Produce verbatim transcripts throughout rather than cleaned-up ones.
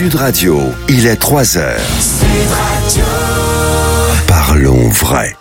Sud Radio, il est trois heures. Sud Radio. Parlons vrai.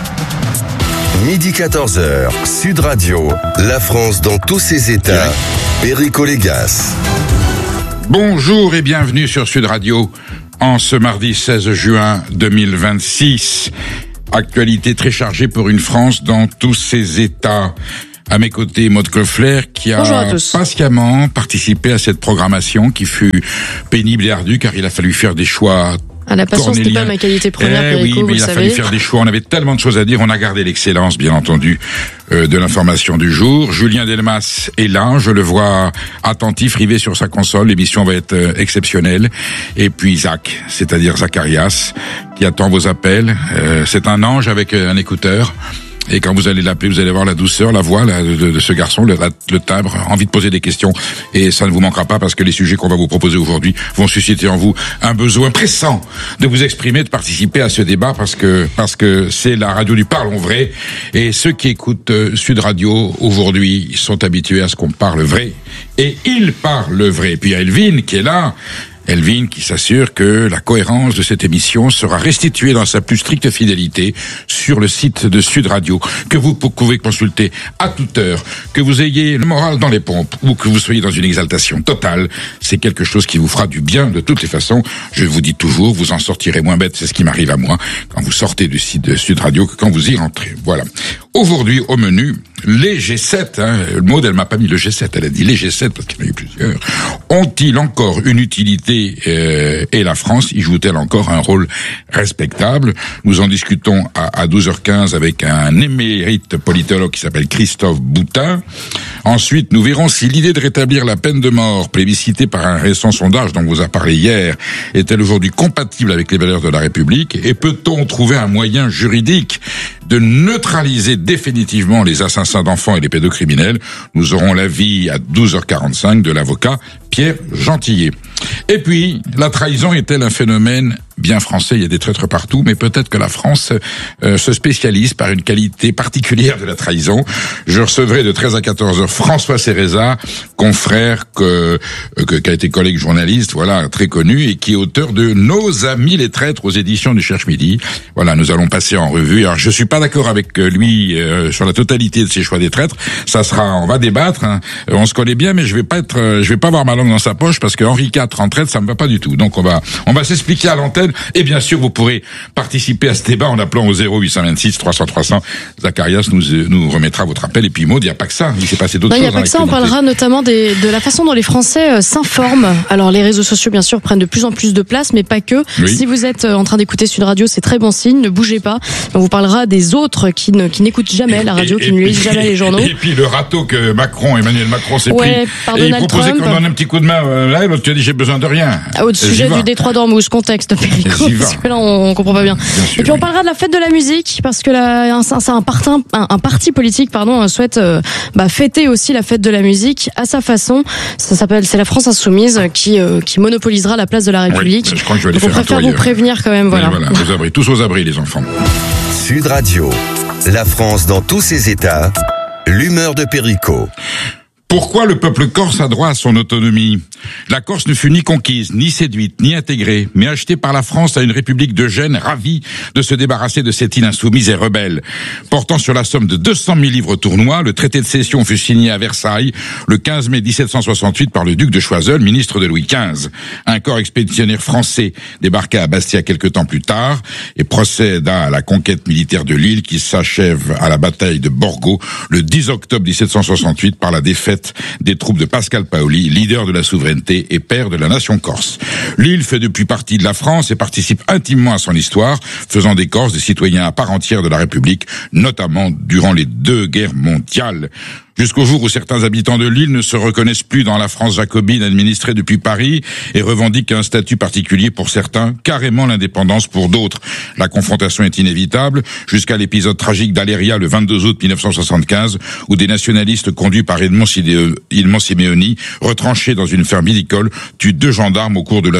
Midi quatorze heures, Sud Radio, la France dans tous ses états, Perico Légas. Bonjour et bienvenue sur Sud Radio, en ce mardi seize juin deux mille vingt-six. Actualité très chargée pour une France dans tous ses états. À mes côtés, Maude Koffler, qui a patiemment participé à cette programmation qui fut pénible et ardue, car il a fallu faire des choix. Ah, la patience n'est pas ma qualité première, eh Perico, oui, mais vous il a savez. fallu faire des choix. On avait tellement de choses à dire. On a gardé l'excellence, bien entendu, euh, de l'information du jour. Julien Delmas est là. Je le vois attentif, rivé sur sa console. L'émission va être euh, exceptionnelle. Et puis Zach, c'est-à-dire Zacharias, qui attend vos appels. Euh, c'est un ange avec euh, un écouteur. Et quand vous allez l'appeler, vous allez voir la douceur, la voix là, de, de ce garçon, le, le timbre, envie de poser des questions. Et ça ne vous manquera pas parce que les sujets qu'on va vous proposer aujourd'hui vont susciter en vous un besoin pressant de vous exprimer, de participer à ce débat parce que parce que c'est la radio du Parlons Vrai. Et ceux qui écoutent euh, Sud Radio aujourd'hui sont habitués à ce qu'on parle vrai. Et ils parlent vrai. Et puis il y a Elvin qui est là. Elvin qui s'assure que la cohérence de cette émission sera restituée dans sa plus stricte fidélité sur le site de Sud Radio, que vous pouvez consulter à toute heure, que vous ayez le moral dans les pompes ou que vous soyez dans une exaltation totale. C'est quelque chose qui vous fera du bien de toutes les façons. Je vous dis toujours, vous en sortirez moins bête, c'est ce qui m'arrive à moi quand vous sortez du site de Sud Radio que quand vous y rentrez. Voilà. Aujourd'hui, au menu, les G sept, hein, le mot, elle m'a pas mis le G sept, elle a dit les G sept parce qu'il y en a eu plusieurs, ont-ils encore une utilité euh, et la France y joue-t-elle encore un rôle respectable? Nous en discutons à, à douze heures quinze avec un émérite politologue qui s'appelle Christophe Boutin. Ensuite, nous verrons si l'idée de rétablir la peine de mort, plébiscitée par un récent sondage dont on vous a parlé hier, est-elle aujourd'hui compatible avec les valeurs de la République, et peut-on trouver un moyen juridique de neutraliser définitivement les assassins d'enfants et les pédocriminels? Nous aurons l'avis à douze heures quarante-cinq de l'avocat Pierre Gentillet. Et puis, la trahison est-elle un phénomène bien français? Il y a des traîtres partout, mais peut-être que la France euh, se spécialise par une qualité particulière de la trahison. Je recevrai de treize à quatorze heures François Cereza, confrère que, que qui a été collègue journaliste, voilà, très connu, et qui est auteur de Nos amis les traîtres aux éditions du Cherche Midi. Voilà, nous allons passer en revue. Alors, je suis pas d'accord avec lui euh, sur la totalité de ses choix des traîtres. Ça sera, on va débattre. Hein. On se connaît bien, mais je vais pas être, euh, je vais pas avoir ma langue dans sa poche parce que Henri quatre en traître, ça me va pas du tout. Donc on va, on va s'expliquer à l'antenne. Et bien sûr, vous pourrez participer à ce débat en appelant au zéro huit cent vingt-six trois cents trois cents. Zacharias nous nous remettra votre appel. Et puis Maud, il n'y a pas que ça. Il s'est passé d'autres non, choses. Il n'y a pas que ça. On parlera notamment des, de la façon dont les Français euh, s'informent. Alors les réseaux sociaux, bien sûr, prennent de plus en plus de place, mais pas que. Oui. Si vous êtes en train d'écouter Sud Radio, c'est très bon signe. Ne bougez pas. On vous parlera des autres qui ne qui n'écoutent jamais la radio, et, qui et ne lisent jamais les journaux. Et puis le râteau que Macron, Emmanuel Macron s'est ouais, pris. Et il proposait qu'on donne un petit coup de main. Euh, là, l'autre tu as dit j'ai besoin de rien. Ah, au sujet du détroit d'Ormuz, contexte, Perico, parce que là on comprend pas bien. bien sûr, et puis on parlera de la fête de la musique parce que là c'est un, parti, un, un parti politique pardon souhaite euh, bah, fêter aussi la fête de la musique à sa façon. Ça s'appelle c'est la France Insoumise qui euh, qui monopolisera la place de la République. Oui, je crois que je vais aller Donc faire on préfère un vous prévenir quand même. Voilà. Oui, voilà, aux abris, tous aux abris les enfants. Sud Radio, la France dans tous ses états, l'humeur de Perico. Pourquoi le peuple corse a droit à son autonomie? La Corse ne fut ni conquise, ni séduite, ni intégrée, mais achetée par la France à une république de gênes ravie de se débarrasser de cette île insoumise et rebelle. Portant sur la somme de deux cent mille livres tournois, le traité de cession fut signé à Versailles le quinze mai dix-sept cent soixante-huit par le duc de Choiseul, ministre de Louis quinze. Un corps expéditionnaire français débarqua à Bastia quelque temps plus tard et procéda à la conquête militaire de l'île qui s'achève à la bataille de Borgo le dix octobre dix-sept cent soixante-huit par la défaite des troupes de Pascal Paoli, leader de la souveraineté et père de la nation corse. L'île fait depuis partie de la France et participe intimement à son histoire, faisant des Corses des citoyens à part entière de la République, notamment durant les deux guerres mondiales. Jusqu'au jour où certains habitants de l'île ne se reconnaissent plus dans la France jacobine administrée depuis Paris et revendiquent un statut particulier pour certains, carrément l'indépendance pour d'autres. La confrontation est inévitable jusqu'à l'épisode tragique d'Aléria le vingt-deux août mille neuf cent soixante-quinze où des nationalistes conduits par Edmond Simeoni, retranchés dans une ferme viticole, tuent deux gendarmes au cours de la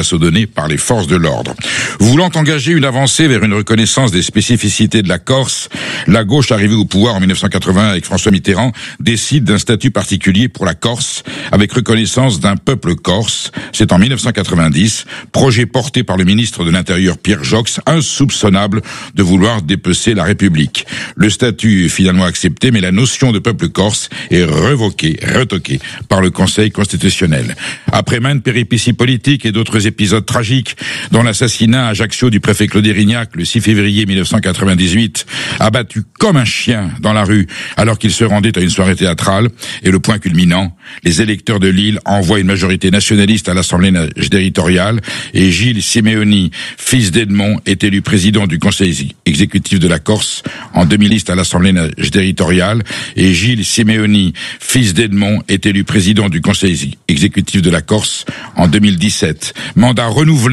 d'assaut donné par les forces de l'ordre. Voulant engager une avancée vers une reconnaissance des spécificités de la Corse, la gauche arrivée au pouvoir en mille neuf cent quatre-vingts avec François Mitterrand décide d'un statut particulier pour la Corse avec reconnaissance d'un peuple corse. C'est en mille neuf cent quatre-vingt-dix, projet porté par le ministre de l'Intérieur Pierre Joxe, insoupçonnable de vouloir dépecer la République. Le statut est finalement accepté, mais la notion de peuple corse est révoquée, retoquée par le Conseil constitutionnel. Après maintes péripéties politiques et d'autres épisodes tragiques, dont l'assassinat à Ajaccio du préfet Claude Érignac le six février mille neuf cent quatre-vingt-dix-huit, abattu comme un chien dans la rue alors qu'il se rendait à une soirée théâtrale, et le point culminant, les électeurs de Lille envoient une majorité nationaliste à l'Assemblée territoriale et Gilles Simeoni, fils d'Edmond, est élu président du Conseil exécutif de la Corse en deux mille dix à l'Assemblée territoriale et Gilles Simeoni, fils d'Edmond, est élu président du Conseil exécutif de la Corse en deux mille dix-sept. Mandat renouvelé